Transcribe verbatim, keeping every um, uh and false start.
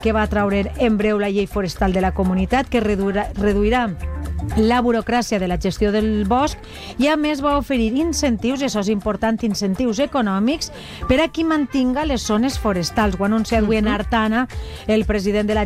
que va traure en breu la llei forestal de la comunitat, que reduirà, reduirà la burocràcia de la gestió del bosc i a més va oferir incentius, això és important, incentius econòmics per a qui mantinga les zones forestals. Ho ha anunciat avui en Artana el president de la